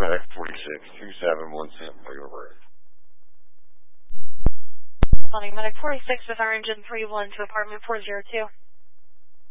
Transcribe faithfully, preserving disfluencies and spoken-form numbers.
Medic forty-six, two seven one seven for your word. Calling Medic forty-six with our engine three one to apartment four zero two.